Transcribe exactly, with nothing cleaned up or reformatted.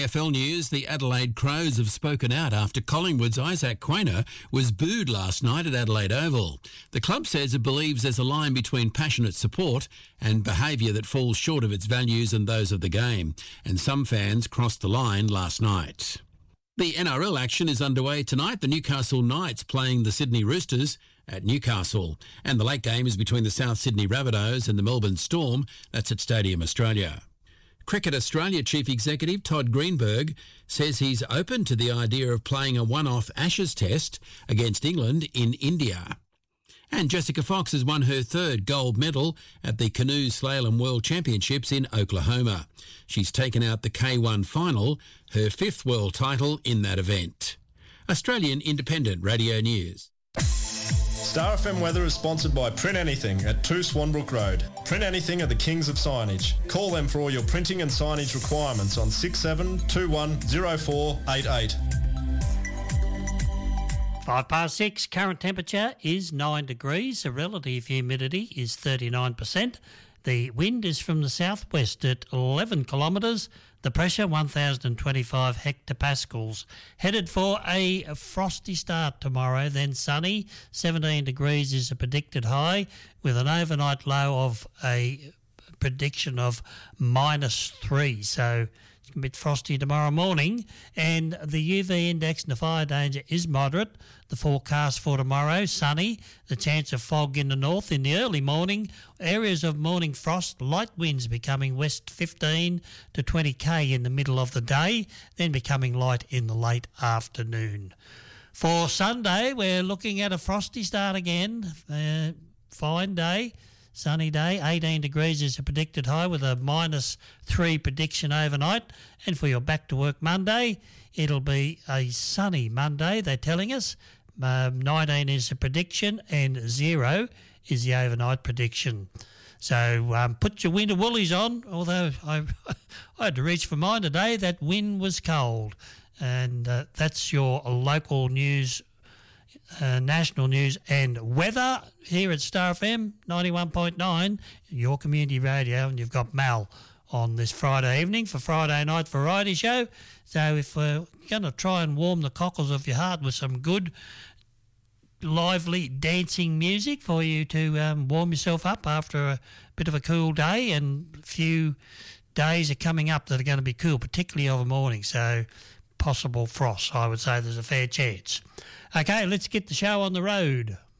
A F L news, the Adelaide Crows have spoken out after Collingwood's Isaac Quaynor was booed last night at Adelaide Oval. The club says it believes there's a line between passionate support and behaviour that falls short of its values and those of the game, and some fans crossed the line last night. The N R L action is underway tonight. The Newcastle Knights playing the Sydney Roosters at Newcastle, and the late game is between the South Sydney Rabbitohs and the Melbourne Storm. That's at Stadium Australia. Cricket Australia Chief Executive Todd Greenberg says he's open to the idea of playing a one-off Ashes test against England in India. And Jessica Fox has won her third gold medal at the Canoe Slalom World Championships in Oklahoma. She's taken out the K one final, her fifth world title in that event. Australian Independent Radio News. Star F M weather is sponsored by Print Anything at two Swanbrook Road. Print Anything are the kings of signage. Call them for all your printing and signage requirements on six seven two one zero four eight eight. Five past six, current temperature is nine degrees. The relative humidity is thirty-nine percent. The wind is from the southwest at eleven kilometres. The pressure, one thousand twenty-five hectopascals. Headed for a frosty start tomorrow, then sunny. seventeen degrees is a predicted high, with an overnight low of a prediction of minus three. So it's a bit frosty tomorrow morning. And the U V index and the fire danger is moderate. The forecast for tomorrow, sunny. The chance of fog in the north in the early morning. Areas of morning frost, light winds becoming west fifteen to twenty k in the middle of the day, then becoming light in the late afternoon. For Sunday, we're looking at a frosty start again. Uh, fine day. Sunny day, eighteen degrees is a predicted high with a minus three prediction overnight. And for your back to work Monday, it'll be a sunny Monday, they're telling us. Um, nineteen is the prediction and zero is the overnight prediction. So um, put your winter woolies on, although I, I had to reach for mine today. That wind was cold. And uh, that's your local news. Uh, national news and weather here at Star F M ninety-one point nine, your community radio, and you've got Mal on this Friday evening for Friday Night Variety Show. So if we're going to try and warm the cockles of your heart with some good, lively dancing music for you to um, warm yourself up after a bit of a cool day, and a few days are coming up that are going to be cool, particularly over morning. So possible frost, I would say there's a fair chance. Okay, let's get the show on the road.